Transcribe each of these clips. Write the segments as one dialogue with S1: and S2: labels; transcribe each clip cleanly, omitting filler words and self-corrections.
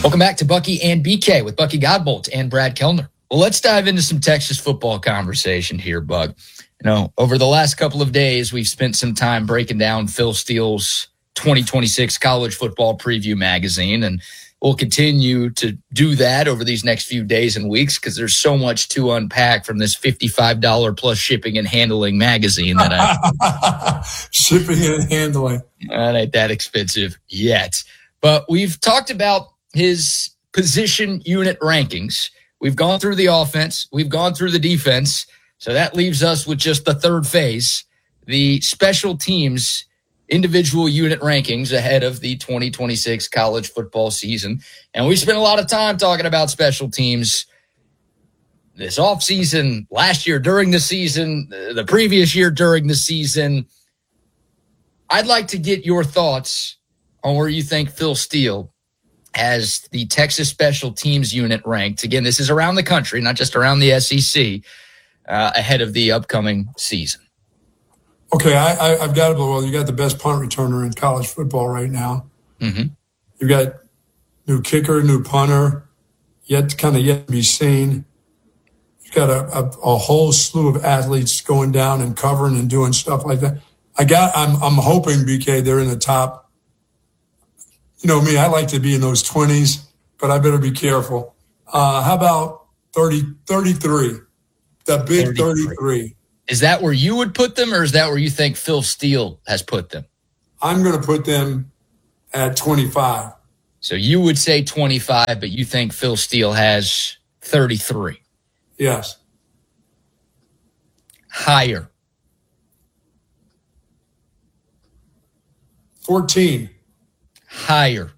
S1: Welcome back to Bucky and BK with Bucky Godbolt and Brad Kellner. Well, let's dive into some Texas football conversation here, Bug. Over the last couple of days, we've spent some time breaking down Phil Steele's 2026 college football preview magazine, and we'll continue to do that over these next few days and weeks because there's so much to unpack from this $55 plus shipping and handling magazine
S2: shipping and handling.
S1: That ain't that expensive yet. But we've talked about his position unit rankings. We've gone through the offense. We've gone through the defense. So that leaves us with just the third phase, the special teams individual unit rankings ahead of the 2026 college football season. And we spent a lot of time talking about special teams this offseason, last year during the season, the previous year during the season. I'd like to get your thoughts on where you think Phil Steele has the Texas special teams unit ranked. Again, this is around the country, not just around the SEC, ahead of the upcoming season.
S2: Okay, I've got it. Well, you got the best punt returner in college football right now.
S1: Mm-hmm.
S2: You've got new kicker, new punter, yet to be seen. You've got a whole slew of athletes going down and covering and doing stuff like that. I'm hoping, BK, they're in the top. You know me, I like to be in those 20s, but I better be careful. How about 33? The big 33.
S1: Is that where you would put them, or is that where you think Phil Steele has put them?
S2: I'm going to put them at 25.
S1: So you would say 25, but you think Phil Steele has 33?
S2: Yes.
S1: Higher.
S2: 14.
S1: Higher.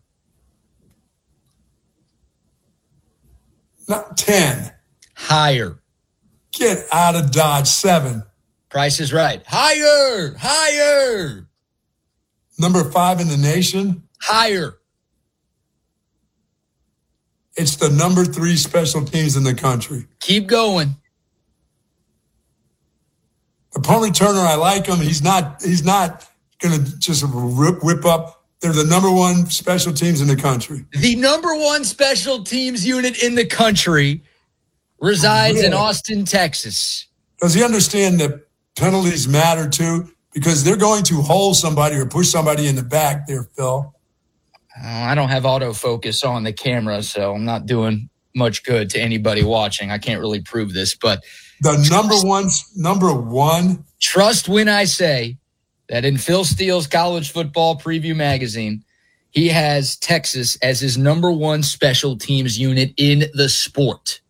S2: Not 10.
S1: Higher.
S2: Get out of Dodge. 7.
S1: Price is right. Higher. Higher.
S2: Number 5 in the nation.
S1: Higher.
S2: It's the number 3 special teams in the country.
S1: Keep going.
S2: The punt returner, I like him. He's not going to just whip up. They're the number 1 special teams in the country.
S1: The number 1 special teams unit in the country resides in Austin, Texas.
S2: Does he understand that penalties matter too? Because they're going to hold somebody or push somebody in the back there, Phil.
S1: I don't have autofocus on the camera, so I'm not doing much good to anybody watching. I can't really prove this, but
S2: the number one.
S1: Trust when I say that in Phil Steele's college football preview magazine, he has Texas as his number 1 special teams unit in the sport.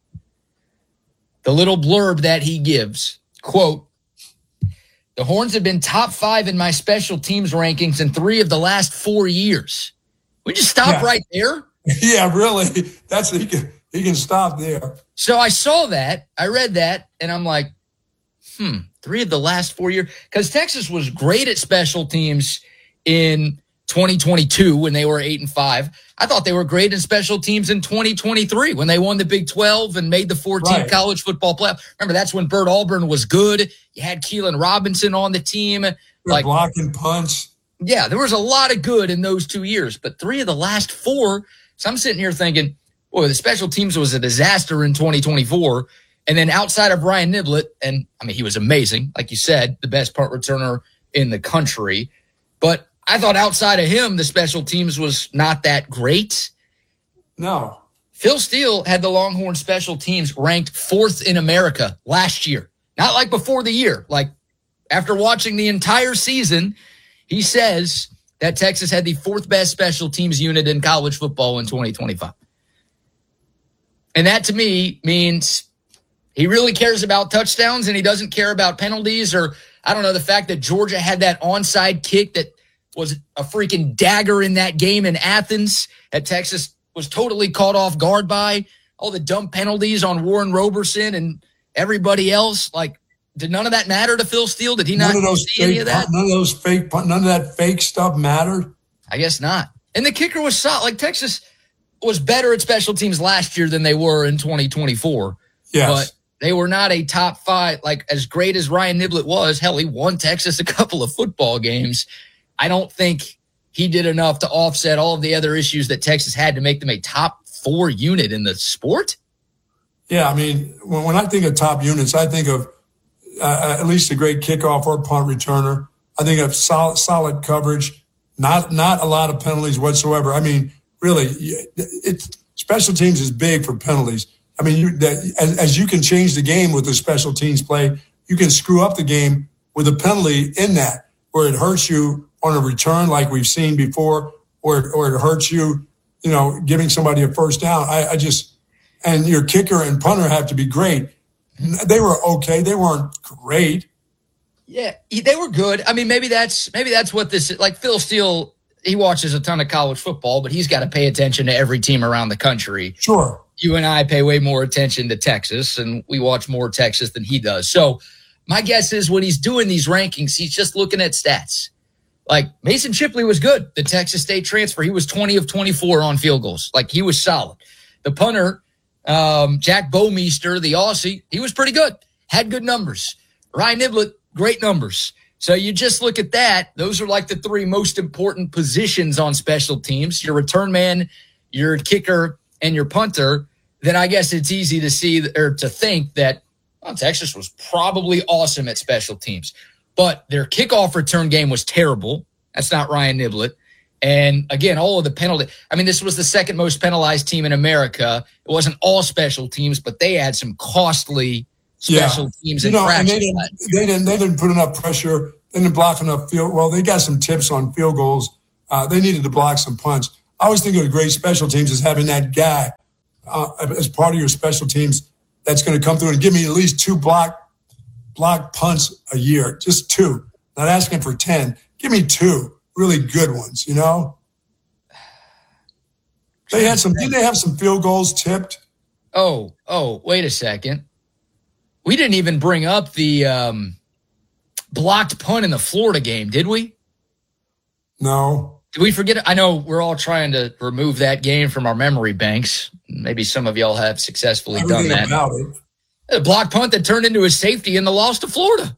S1: The little blurb that he gives, quote, "The Horns have been top 5 in my special teams rankings in 3 of the last 4 years." We just stop right there?
S2: Yeah, really. He can stop there.
S1: So I saw that, I read that, and I'm like, 3 of the last 4 years. Because Texas was great at special teams in 2022 when they were 8-5. I thought they were great in special teams in 2023 when they won the Big 12 and made the 14 college football playoff. Remember, that's when Bert Auburn was good. You had Keelan Robinson on the team.
S2: Blocking punch.
S1: Yeah, there was a lot of good in those 2 years, but 3 of the last 4. So I'm sitting here thinking, boy, the special teams was a disaster in 2024. And then outside of Ryan Niblett, and I mean, he was amazing, like you said, the best punt returner in the country. But I thought outside of him, the special teams was not that great.
S2: No.
S1: Phil Steele had the Longhorn special teams ranked 4th in America last year. Not like before the year. Like after watching the entire season, he says that Texas had the 4th best special teams unit in college football in 2025. And that to me means he really cares about touchdowns and he doesn't care about penalties, or I don't know, the fact that Georgia had that onside kick that was a freaking dagger in that game in Athens that Texas was totally caught off guard by. All the dumb penalties on Warren Roberson and everybody else. Like, did none of that matter to Phil Steele? Did he not see any of that?
S2: None of that fake stuff mattered?
S1: I guess not. And the kicker was solid. Like, Texas was better at special teams last year than they were in 2024.
S2: Yes.
S1: But they were not a top 5, like as great as Ryan Niblett was. Hell, he won Texas a couple of football games. I don't think he did enough to offset all of the other issues that Texas had to make them a top 4 unit in the sport.
S2: Yeah, I mean, when I think of top units, I think of at least a great kickoff or punt returner. I think of solid coverage, not a lot of penalties whatsoever. I mean, really, special teams is big for penalties. I mean, as you can change the game with the special teams play, you can screw up the game with a penalty in that, where it hurts you on a return like we've seen before, or it hurts you, giving somebody a first down. And your kicker and punter have to be great. They were okay. They weren't great.
S1: Yeah, they were good. I mean, maybe that's what this is. Like Phil Steele, he watches a ton of college football, but he's got to pay attention to every team around the country.
S2: Sure.
S1: You and I pay way more attention to Texas, and we watch more Texas than he does. So my guess is when he's doing these rankings, he's just looking at stats. Like Mason Shipley was good, the Texas State transfer. He was 20 of 24 on field goals. Like he was solid. The punter, Jack Bowmeister, the Aussie, he was pretty good. Had good numbers. Ryan Niblett, great numbers. So you just look at that. Those are like the 3 most important positions on special teams. Your return man, your kicker, and your punter. Then I guess it's easy to see or to think that Texas was probably awesome at special teams. But their kickoff return game was terrible. That's not Ryan Niblett. And again, all of the penalty. I mean, this was the second most penalized team in America. It wasn't all special teams, but they had some costly special teams infractions.
S2: They didn't put enough pressure. They didn't block enough field. Well, they got some tips on field goals. They needed to block some punts. I always think of the great special teams as having that guy as part of your special teams that's going to come through and give me at least 2 block punts a year. Just 2. Not asking for 10. Give me 2 really good ones, They had some. Didn't they have some field goals tipped?
S1: Oh, wait a second. We didn't even bring up the blocked punt in the Florida game, did we?
S2: No.
S1: Did we forget it? I know we're all trying to remove that game from our memory banks. Maybe some of y'all have successfully done that.
S2: About it.
S1: A block punt that turned into a safety in the loss to Florida.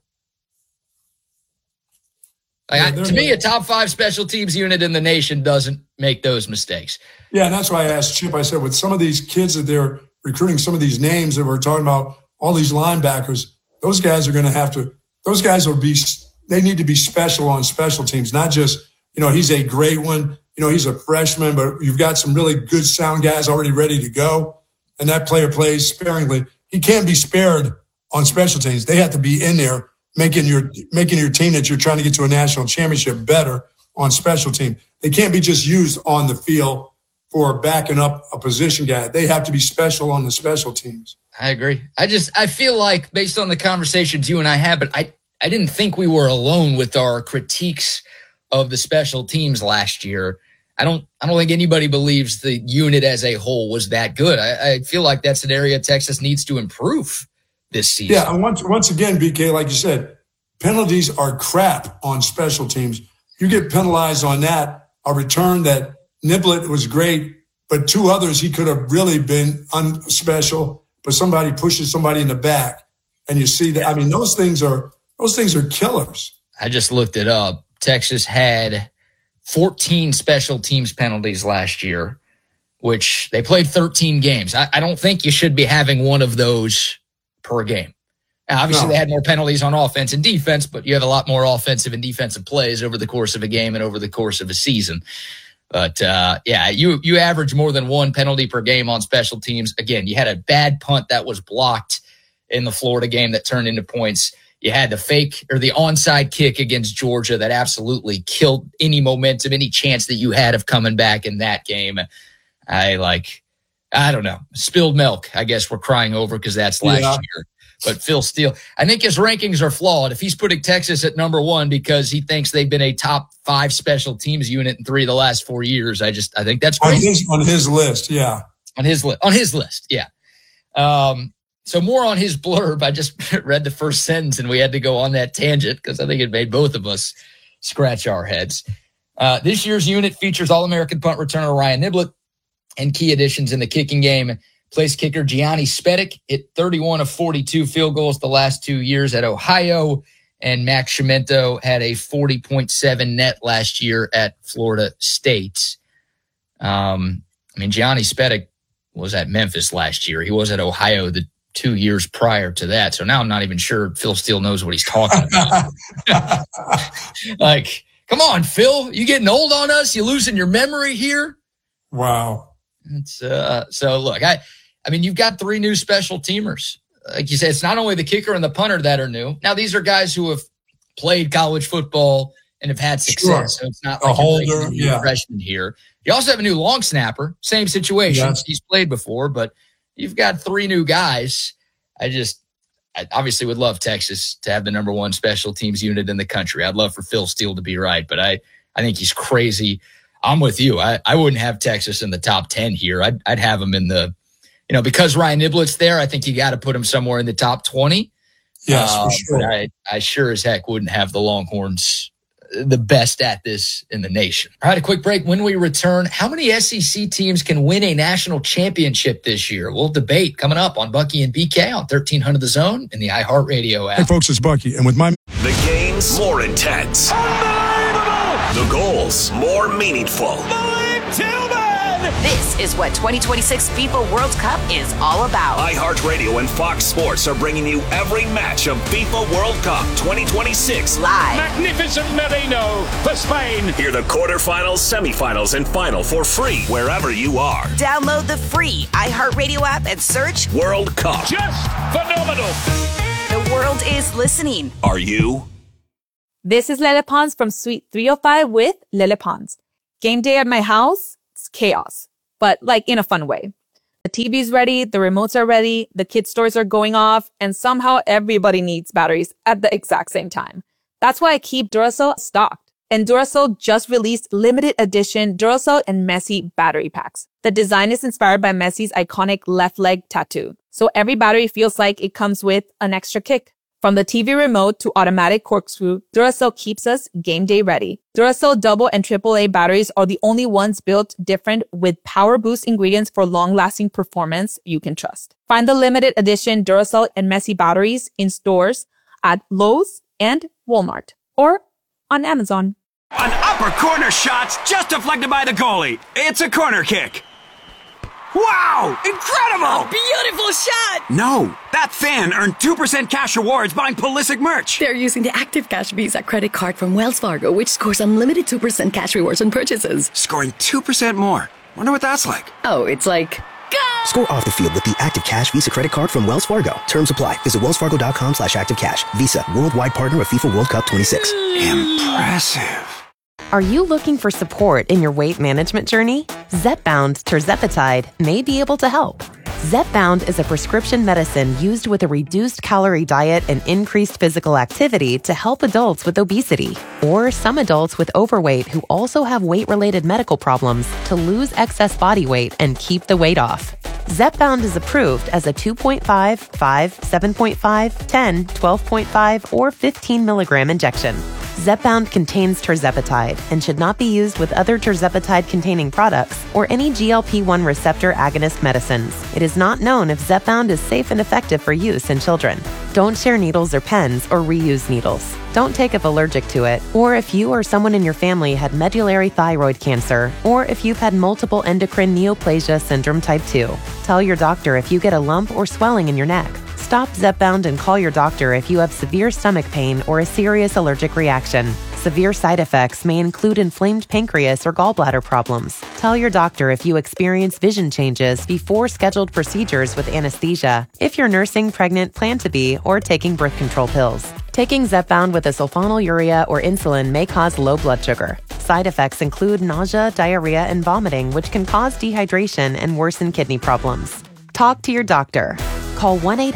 S1: To me, a top 5 special teams unit in the nation doesn't make those mistakes.
S2: Yeah, and that's why I asked Chip. I said, with some of these kids that they're recruiting, some of these names that we're talking about, all these linebackers, those guys are going to have to – those guys they need to be special on special teams, not just, he's a great one. He's a freshman, but you've got some really good sound guys already ready to go, and that player plays sparingly. He can't be spared on special teams. They have to be in there making your team that you're trying to get to a national championship better on special team. They can't be just used on the field for backing up a position guy. They have to be special on the special teams.
S1: I agree. I feel like based on the conversations you and I had, but I didn't think we were alone with our critiques of the special teams last year. I don't think anybody believes the unit as a whole was that good. I feel like that's an area Texas needs to improve this season.
S2: Yeah, and once again, BK, like you said, penalties are crap on special teams. You get penalized on that, a return that Niblett was great, but 2 others he could have really been unspecial, but somebody pushes somebody in the back, and you see that. I mean, those things are killers.
S1: I just looked it up. Texas had 14 special teams penalties last year, which they played 13 games. I don't think you should be having one of those per game. Now, obviously, They had more penalties on offense and defense, but you have a lot more offensive and defensive plays over the course of a game and over the course of a season. But, you average more than 1 penalty per game on special teams. Again, you had a bad punt that was blocked in the Florida game that turned into points. You had the fake or the onside kick against Georgia that absolutely killed any momentum, any chance that you had of coming back in that game. I don't know, spilled milk, I guess we're crying over because that's last year. But Phil Steele, I think his rankings are flawed. If he's putting Texas at number 1 because he thinks they've been a top 5 special teams unit in 3 of the last 4 years, I think that's crazy.
S2: On his list, yeah.
S1: On his list, yeah. So more on his blurb. I just read the first sentence and we had to go on that tangent because I think it made both of us scratch our heads. This year's unit features All-American punt returner Ryan Niblett and key additions in the kicking game. Place kicker Gianni Spedic hit 31 of 42 field goals the last 2 years at Ohio, and Max Schimento had a 40.7 net last year at Florida State. Gianni Spedic was at Memphis last year. He was at Ohio the 2 years prior to that. So now I'm not even sure Phil Steele knows what he's talking about. Like, come on, Phil, you getting old on us? You losing your memory here?
S2: Wow.
S1: It's so look, I mean, you've got 3 new special teamers. Like you said, it's not only the kicker and the punter that are new. Now, these are guys who have played college football and have had success. So it's not like a freshman here. You also have a new long snapper, same situation. Yes. He's played before, but you've got 3 new guys. I obviously would love Texas to have the number 1 special teams unit in the country. I'd love for Phil Steele to be right, but I think he's crazy. I'm with you. I wouldn't have Texas in the top 10 here. I'd have him in the, because Ryan Niblett's there, I think you got to put him somewhere in the top 20.
S2: Yes, for sure.
S1: But I sure as heck wouldn't have the Longhorns the best at this in the nation. All right, a quick break. When we return, how many SEC teams can win a national championship this year? We'll debate coming up on Bucky and BK on 1300 The Zone and the iHeartRadio app.
S2: Hey, folks, it's Bucky. And with my...
S3: The game's more intense. Unbelievable! The goals more meaningful. Malik Tillman!
S4: This is what 2026 FIFA World Cup is all about.
S3: iHeartRadio and Fox Sports are bringing you every match of FIFA World Cup 2026
S4: live.
S5: Magnificent Merino for Spain.
S3: Hear the quarterfinals, semifinals, and final for free wherever you are.
S4: Download the free iHeartRadio app and search
S3: World Cup.
S5: Just phenomenal.
S4: The world is listening.
S3: Are you?
S6: This is Lele Pons from Suite 305 with Lele Pons. Game day at my house, it's chaos, but like in a fun way. The TV's ready, the remotes are ready, the kids' toys are going off, and somehow everybody needs batteries at the exact same time. That's why I keep Duracell stocked. And Duracell just released limited edition Duracell and Messi battery packs. The design is inspired by Messi's iconic left leg tattoo. So every battery feels like it comes with an extra kick. From the TV remote to automatic corkscrew, Duracell keeps us game day ready. Duracell double and AAA batteries are the only ones built different with power boost ingredients for long-lasting performance you can trust. Find the limited edition Duracell and Messi batteries in stores at Lowe's and Walmart or on Amazon.
S7: An upper corner shot's just deflected by the goalie. It's a corner kick. Wow! Incredible!
S8: A beautiful shot!
S7: No, that fan earned 2% cash rewards buying Pulisic merch.
S8: They're using the Active Cash Visa credit card from Wells Fargo, which scores unlimited 2% cash rewards on purchases.
S7: Scoring 2% more. Wonder what that's like.
S8: Oh, it's like... Go!
S9: Score off the field with the Active Cash Visa credit card from Wells Fargo. Terms apply. Visit wellsfargo.com/activecash. Visa, worldwide partner of FIFA World Cup 26.
S7: Impressive.
S10: Are you looking for support in your weight management journey? Zepbound tirzepatide may be able to help. Zepbound is a prescription medicine used with a reduced calorie diet and increased physical activity to help adults with obesity or some adults with overweight who also have weight-related medical problems to lose excess body weight and keep the weight off. Zepbound is approved as a 2.5, 5, 7.5, 10, 12.5, or 15 milligram injection. Zepbound contains tirzepatide and should not be used with other tirzepatide-containing products or any GLP-1 receptor agonist medicines. It is not known if Zepbound is safe and effective for use in children. Don't share needles or pens or reuse needles. Don't take if allergic to it, or if you or someone in your family had medullary thyroid cancer, or if you've had multiple endocrine neoplasia syndrome type 2. Tell your doctor if you get a lump or swelling in your neck. Stop Zepbound and call your doctor if you have severe stomach pain or a serious allergic reaction. Severe side effects may include inflamed pancreas or gallbladder problems. Tell your doctor if you experience vision changes before scheduled procedures with anesthesia, if you're nursing, pregnant, plan to be, or taking birth control pills. Taking Zepbound with a sulfonylurea or insulin may cause low blood sugar. Side effects include nausea, diarrhea, and vomiting, which can cause dehydration and worsen kidney problems. Talk to your doctor. Call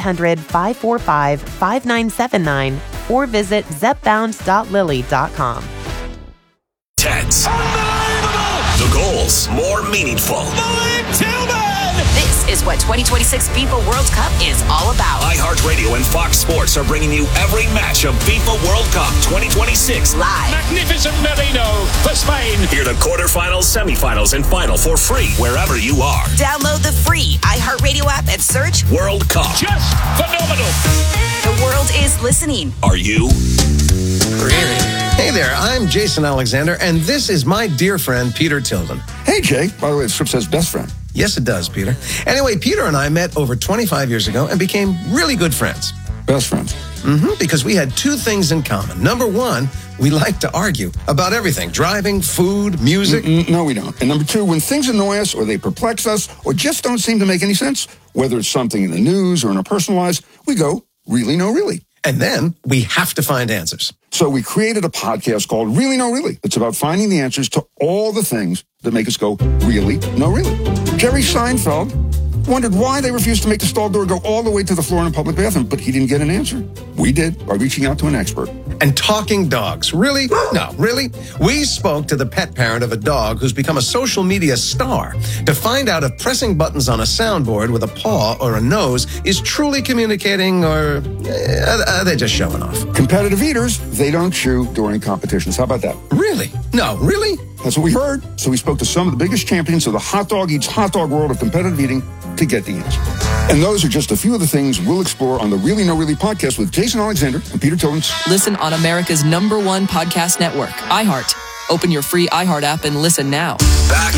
S10: 1-800-545-5979 or visit zepbound.lily.com.
S3: Tense. Unbelievable! The goals more meaningful.
S4: Malik Tillman! This is what 2026 FIFA World Cup is all about.
S3: iHeartRadio and Fox Sports are bringing you every match of FIFA World Cup 2026
S4: live.
S5: Magnificent Merino for Spain.
S3: Hear the quarterfinals, semifinals, and final for free wherever you are.
S4: Download the free iHeartRadio app and search
S3: World Cup.
S5: Just phenomenal.
S4: The world is listening.
S3: Are you?
S1: Really?
S11: Hey there, I'm Jason Alexander, and this is my dear friend, Peter Tilden.
S12: Hey, Jay. By the way, the script says best friend.
S11: Yes, it does, Peter. Anyway, Peter and I met over 25 years ago and became really good friends.
S12: Best friends.
S11: Because we had two things in common. Number one, we like to argue about everything. Driving, food, music.
S12: No, we don't. And number two, when things annoy us or they perplex us or just don't seem to make any sense, whether it's something in the news or in our personal lives, we go, really, no, really.
S11: And then we have to find answers.
S12: So we created a podcast called Really, No, Really. It's about finding the answers to all the things that make us go, really, no, really. Jerry Seinfeld wondered why they refused to make the stall door go all the way to the floor in a public bathroom, but he didn't get an answer. We did by reaching out to an expert.
S11: And talking dogs. Really? No, really? We spoke to the pet parent of a dog who's become a social media star to find out if pressing buttons on a soundboard with a paw or a nose is truly communicating, or are they just showing off?
S12: Competitive eaters, they don't chew during competitions. How about that?
S11: Really? No, really?
S12: That's what we heard. So we spoke to some of the biggest champions of the hot dog eats hot dog world of competitive eating to get the answer. And those are just a few of the things we'll explore on the Really No Really podcast with Jason Alexander and Peter Tilden.
S13: Listen on America's #1 podcast network, iHeart. Open your free iHeart app and listen now.
S3: Back